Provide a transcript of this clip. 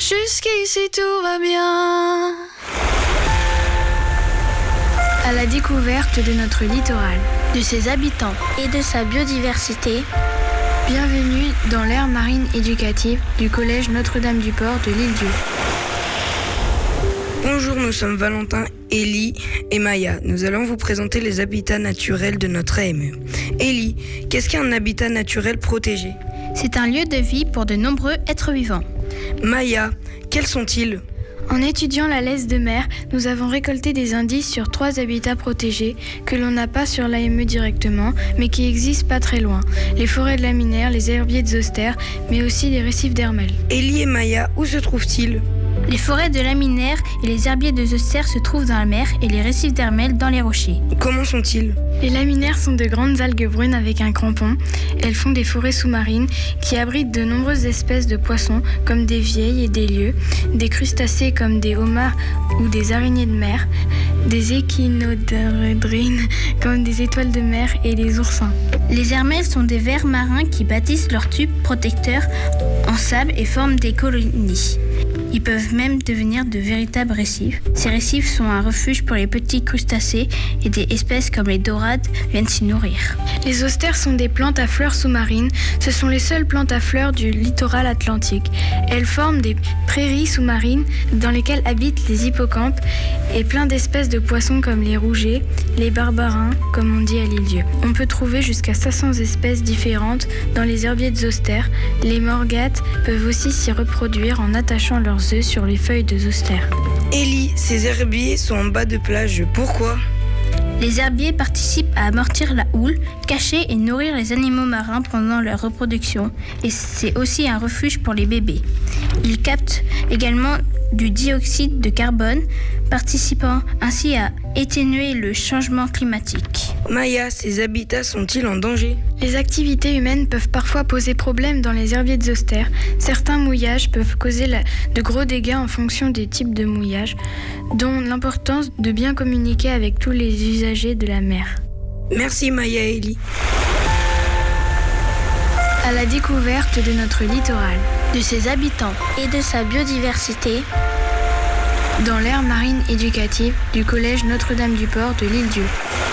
Jusqu'ici tout va bien. À la découverte de notre littoral, de ses habitants et de sa biodiversité. Bienvenue dans l'aire marine éducative du collège Notre-Dame-du-Port de l'Île-Dieu. Bonjour, nous sommes Valentin, Élie et Maya. Nous allons vous présenter les habitats naturels de notre AME. Élie, qu'est-ce qu'un habitat naturel protégé ? C'est un lieu de vie pour de nombreux êtres vivants. Maya, quels sont-ils ? En étudiant la laisse de mer, nous avons récolté des indices sur 3 habitats protégés que l'on n'a pas sur l'AME directement, mais qui existent pas très loin. Les forêts de laminaires, les herbiers de Zoster, mais aussi les récifs d'Hermel. Élie et Maya, où se trouvent-ils ? Les forêts de laminaires et les herbiers de Zoster se trouvent dans la mer et les récifs d'Hermel dans les rochers. Comment sont-ils ? Les laminaires sont de grandes algues brunes avec un crampon. Elles font des forêts sous-marines qui abritent de nombreuses espèces de poissons comme des vieilles et des lieux, des crustacés comme des homards ou des araignées de mer, des échinoderydrines comme des étoiles de mer et les oursins. Les hermels sont des vers marins qui bâtissent leurs tubes protecteurs en sable et forment des colonies. Ils peuvent même devenir de véritables récifs. Ces récifs sont un refuge pour les petits crustacés et des espèces comme les dorades viennent s'y nourrir. Les zostères sont des plantes à fleurs sous-marines. Ce sont les seules plantes à fleurs du littoral atlantique. Elles forment des prairies sous-marines dans lesquelles habitent les hippocampes et plein d'espèces de poissons comme les rougets, les barbarins, comme on dit à l'Île-Dieu. On peut trouver jusqu'à 500 espèces différentes dans les herbiers de Zoster. Les morgates peuvent aussi s'y reproduire en attachant leurs œufs sur les feuilles de Zoster. Élie, ces herbiers sont en bas de plage. Pourquoi ? Les herbiers participent à amortir la houle, cacher et nourrir les animaux marins pendant leur reproduction. Et c'est aussi un refuge pour les bébés. Ils captent également du dioxyde de carbone, participant ainsi à atténuer le changement climatique. Maya, ces habitats sont-ils en danger ? Les activités humaines peuvent parfois poser problème dans les herbiers de Zoster. Certains mouillages peuvent causer de gros dégâts en fonction des types de mouillage, dont l'importance de bien communiquer avec tous les usagers de la mer. Merci Maya et Élie. À la découverte de notre littoral, de ses habitants et de sa biodiversité, dans l'aire marine éducative du collège Notre-Dame-du-Port de l'Île-Dieu.